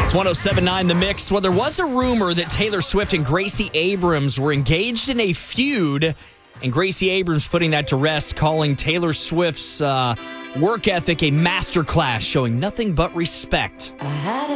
It's 107.9 The Mix. Well, there was a rumor that Taylor Swift and Gracie Abrams were engaged in a feud, and Gracie Abrams putting that to rest, calling Taylor Swift's work ethic a masterclass, showing nothing but respect. I had